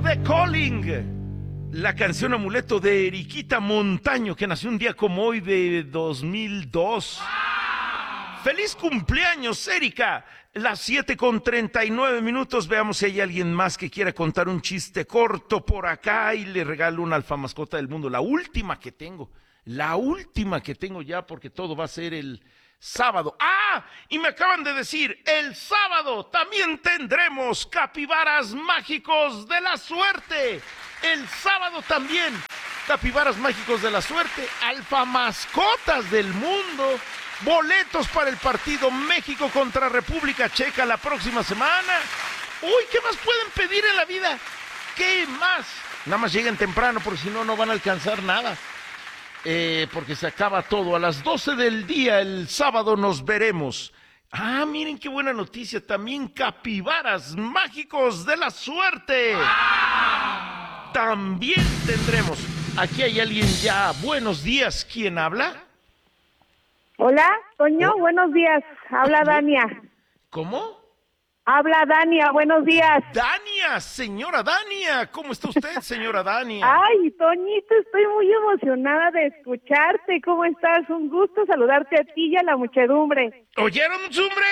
The Calling, la canción amuleto de Eriquita Montaño, que nació un día como hoy de 2002. ¡Feliz cumpleaños, Erika! Las 7:39. Veamos si hay alguien más que quiera contar un chiste corto por acá y le regalo una alfamascota del mundo. La última que tengo ya, porque todo va a ser el sábado. ¡Ah! Y me acaban de decir, el sábado también tendremos capibaras mágicos de la suerte. El sábado también, capibaras mágicos de la suerte, alfamascotas del mundo, boletos para el partido México contra República Checa la próxima semana. Uy, ¿qué más pueden pedir en la vida? ¿Qué más? Nada más lleguen temprano, porque si no, no van a alcanzar nada. Porque se acaba todo. A las 12 del día, el sábado, nos veremos. Ah, miren qué buena noticia. También capibaras mágicos de la suerte. También tendremos. Aquí hay alguien ya. Buenos días. ¿Quién habla? Hola, Toño, buenos días. Habla Dania. ¿Cómo? Habla Dania, buenos días. Dania, señora Dania. ¿Cómo está usted, señora Dania? Ay, Toñito, estoy muy emocionada de escucharte. ¿Cómo estás? Un gusto saludarte a ti y a la muchedumbre. ¿Oyeron, muchedumbre?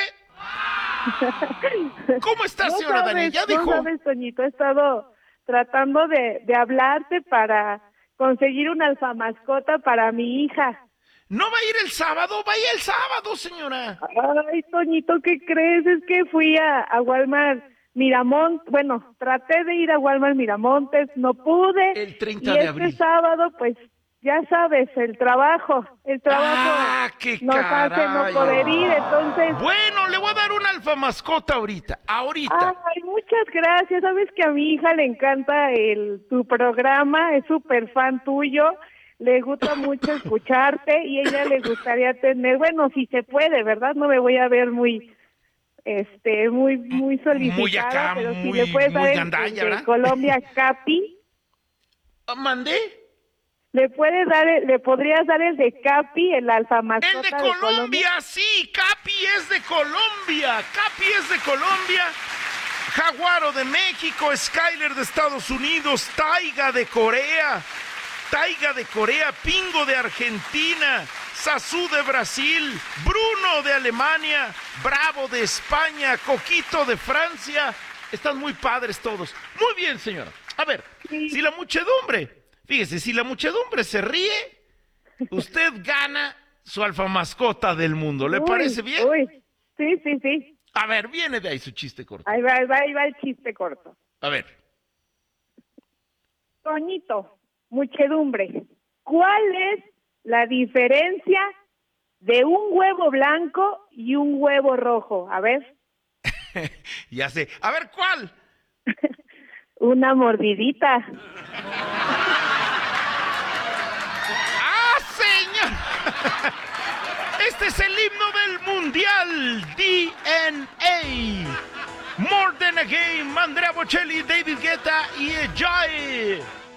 ¿Cómo está, No señora sabes, Dania? ¿Ya dijo? No sabes, Toñito, he estado tratando de hablarte para conseguir una alfamascota para mi hija. ¿No va a ir el sábado? Vaya el sábado, señora. Ay, Toñito, ¿qué crees? Es que fui a Walmart Miramontes. Bueno, traté de ir a Walmart Miramontes, no pude. El 30 y de este abril. sábado, pues, ya sabes, el trabajo ¡Qué nos hace no caray! poder ir, entonces... Bueno, le voy a dar una alfamascota ahorita. Ay, muchas gracias. Sabes que a mi hija le encanta tu programa, es súper fan tuyo. Le gusta mucho escucharte y ella le gustaría tener, bueno, si se puede, ¿verdad? No me voy a ver muy solicitada, Muy acá, pero muy- si le puedes muy dar gandalla, el de ¿verdad? Colombia Capi, ¿Mandé? le podrías dar el de Capi, el alfamascota ¡El de Colombia! Sí, Capi es de Colombia. Capi es de Colombia. Jaguaro de México, Skyler de Estados Unidos, Taiga de Corea, Pingo de Argentina, Sazú de Brasil, Bruno de Alemania, Bravo de España, Coquito de Francia. Están muy padres todos. Muy bien, señora. A ver, Sí. si la muchedumbre se ríe, usted gana su alfamascota del mundo. ¿Le parece bien? Uy, sí. A ver, viene de ahí su chiste corto. Ahí va el chiste corto. A ver. Toñito, muchedumbre, ¿cuál es la diferencia de un huevo blanco y un huevo rojo? A ver. Ya sé. A ver, ¿cuál? Una mordidita. ¡Ah, señor! Este es el himno del Mundial. DNA. More Than a Game, Andrea Bocelli, David Guetta y Jai.